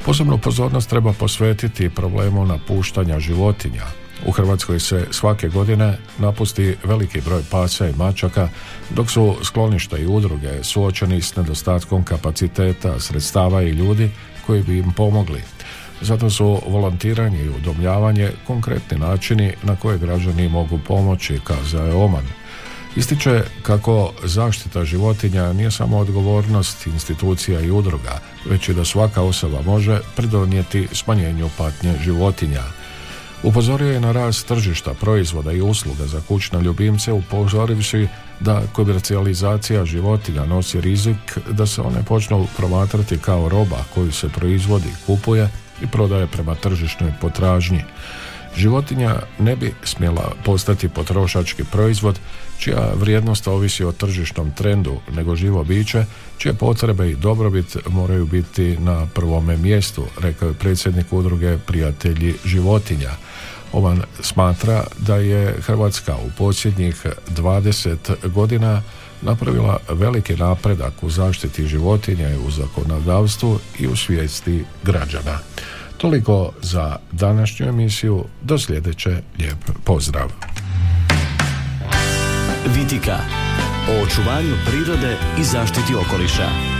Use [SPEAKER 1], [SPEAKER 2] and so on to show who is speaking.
[SPEAKER 1] Posebnu pozornost treba posvetiti problemu napuštanja životinja. U Hrvatskoj se svake godine napusti veliki broj pasa i mačaka, dok su skloništa i udruge suočeni s nedostatkom kapaciteta, sredstava i ljudi koji bi im pomogli. Zato su volontiranje i udomljavanje konkretni načini na koje građani mogu pomoći, kazao je Oman. Ističe kako zaštita životinja nije samo odgovornost institucija i udruga, već i da svaka osoba može pridonijeti smanjenju patnje životinja. Upozorio je na rast tržišta proizvoda i usluga za kućne ljubimce, upozorivši da komercijalizacija životinja nosi rizik da se one počnu promatrati kao roba koju se proizvodi, kupuje i prodaje prema tržišnoj potražnji. Životinja ne bi smjela postati potrošački proizvod čija vrijednost ovisi o tržišnom trendu, nego živo biće čije potrebe i dobrobit moraju biti na prvome mjestu, rekao je predsjednik udruge Prijatelji životinja. Oman smatra da je Hrvatska u posljednjih 20 godina napravila veliki napredak u zaštiti životinja i u zakonodavstvu i u svijesti građana. Toliko za današnju emisiju, do sljedeće, lijep pozdrav.
[SPEAKER 2] Vitika, o očuvanju prirode i zaštiti okoliša.